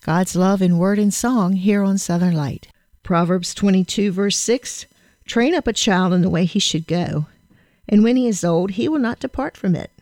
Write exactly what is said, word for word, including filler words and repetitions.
God's love in word and song here on Southern Light. Proverbs twenty-two, verse six, train up a child in the way he should go, and when he is old, he will not depart from it.